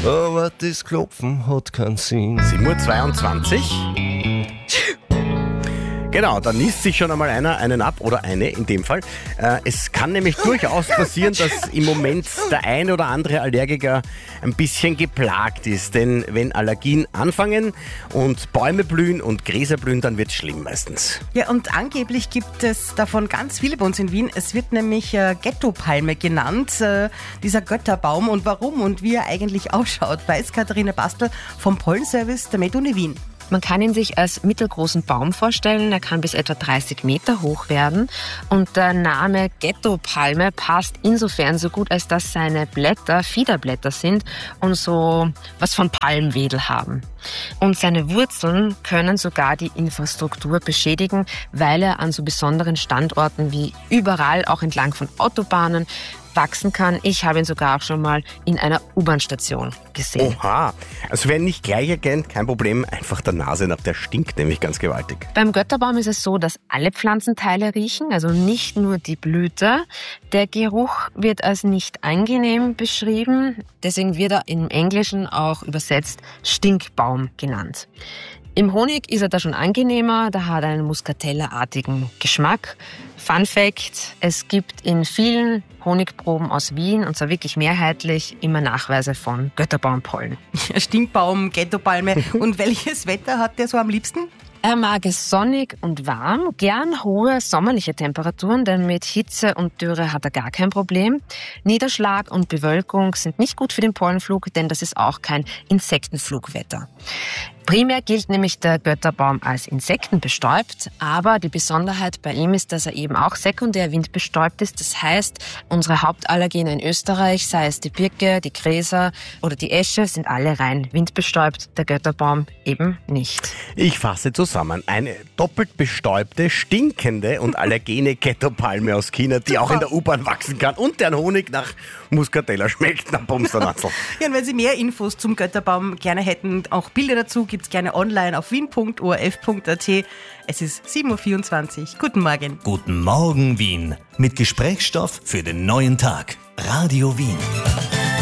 Aber das Klopfen hat keinen Sinn. 7:22 Uhr. Genau, da niest sich schon einmal einer einen ab oder eine in dem Fall. Es kann nämlich durchaus passieren, dass im Moment der eine oder andere Allergiker ein bisschen geplagt ist. Denn wenn Allergien anfangen und Bäume blühen und Gräser blühen, dann wird es schlimm meistens. Ja, und angeblich gibt es davon ganz viele bei uns in Wien. Es wird nämlich Ghettopalme genannt, dieser Götterbaum. Und warum und wie er eigentlich ausschaut, weiß Katharina Bastel vom Pollenservice der MedUni Wien. Man kann ihn sich als mittelgroßen Baum vorstellen. Er kann bis etwa 30 Meter hoch werden. Und der Name Ghettopalme passt insofern so gut, als dass seine Blätter Fiederblätter sind und so was von Palmwedel haben. Und seine Wurzeln können sogar die Infrastruktur beschädigen, weil er an so besonderen Standorten wie überall, auch entlang von Autobahnen, wachsen kann. Ich habe ihn sogar auch schon mal in einer U-Bahn-Station gesehen. Oha, also wer ihn nicht gleich erkennt, kein Problem, einfach der Nase nach, der stinkt nämlich ganz gewaltig. Beim Götterbaum ist es so, dass alle Pflanzenteile riechen, also nicht nur die Blüte. Der Geruch wird als nicht angenehm beschrieben, deswegen wird er im Englischen auch übersetzt Stinkbaum genannt. Im Honig ist er da schon angenehmer, da hat er einen Muscatella-artigen Geschmack. Fun Fact, es gibt in vielen Honigproben aus Wien, und zwar wirklich mehrheitlich, immer Nachweise von Götterbaumpollen. Stinkbaum, Ghettopalme. Und welches Wetter hat der so am liebsten? Er mag es sonnig und warm, gern hohe sommerliche Temperaturen, denn mit Hitze und Dürre hat er gar kein Problem. Niederschlag und Bewölkung sind nicht gut für den Pollenflug, denn das ist auch kein Insektenflugwetter. Primär gilt nämlich der Götterbaum als insektenbestäubt, aber die Besonderheit bei ihm ist, dass er eben auch sekundär windbestäubt ist. Das heißt, unsere Hauptallergene in Österreich, sei es die Birke, die Gräser oder die Esche, sind alle rein windbestäubt, der Götterbaum eben nicht. Ich fasse zusammen, eine doppelt bestäubte, stinkende und allergene Ghettopalme aus China, die auch in der U-Bahn wachsen kann und deren Honig nach Muscatella schmeckt, nach Bumsternatzel. Ja, und wenn Sie mehr Infos zum Götterbaum gerne hätten, auch Bilder dazu, gibt's gerne online auf wien.orf.at. Es ist 7:24 Uhr. Guten Morgen. Guten Morgen, Wien. Mit Gesprächsstoff für den neuen Tag. Radio Wien.